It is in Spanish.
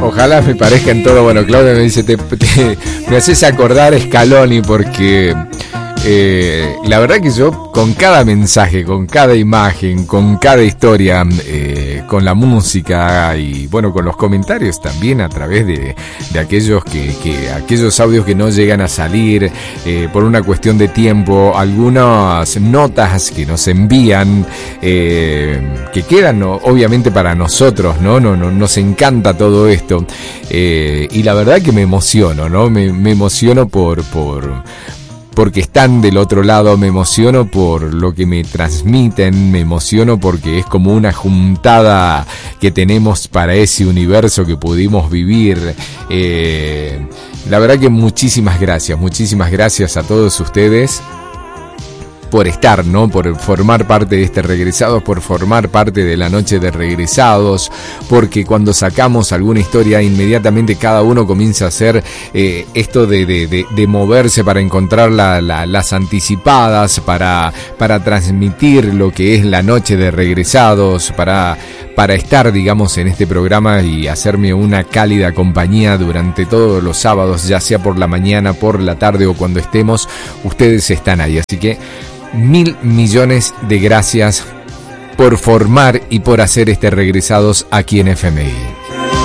Ojalá me parezca en todo. Bueno, Claudia me dice, me haces acordar Scaloni porque la verdad que yo con cada mensaje, con cada imagen, con cada historia, con la música y bueno, con los comentarios también a través de aquellos aquellos audios que no llegan a salir por una cuestión de tiempo, algunas notas que nos envían que quedan obviamente para nosotros, ¿no? Nos encanta todo esto y la verdad que me emociono, ¿no? Me emociono porque están del otro lado, me emociono por lo que me transmiten, me emociono porque es como una juntada que tenemos para ese universo que pudimos vivir. La verdad que muchísimas gracias a todos ustedes por estar, ¿no? Por formar parte de este Regresados, por formar parte de la noche de Regresados, porque cuando sacamos alguna historia inmediatamente cada uno comienza a hacer esto de moverse para encontrar las anticipadas, para transmitir lo que es la noche de Regresados, para estar, digamos, en este programa y hacerme una cálida compañía durante todos los sábados, ya sea por la mañana, por la tarde o cuando estemos, ustedes están ahí, así que 1.000 millones de gracias por formar y por hacer este Regresados aquí en FMI.